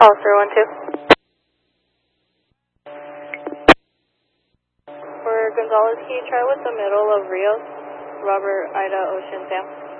All 012. For Gonzalez, can you try with the middle of Rios? Robert, Ida, Ocean, Sam.